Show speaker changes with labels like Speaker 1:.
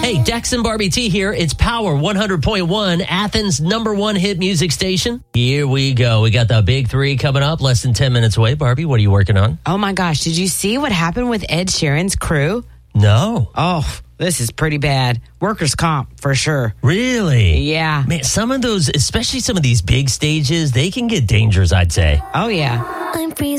Speaker 1: Hey, Dex and Barbie T here. It's Power 100.1, Athens' #1 hit music station. Here we go. We got the big three coming up, less than 10 minutes away. Barbie, what are you working on?
Speaker 2: Oh my gosh, did you see what happened with Ed Sheeran's crew?
Speaker 1: No.
Speaker 2: Oh, this is pretty bad. Workers' comp, for sure.
Speaker 1: Really?
Speaker 2: Yeah.
Speaker 1: Man, some of those, especially some of these big stages, they can get dangerous, I'd say.
Speaker 2: Oh, yeah.
Speaker 3: I'm free.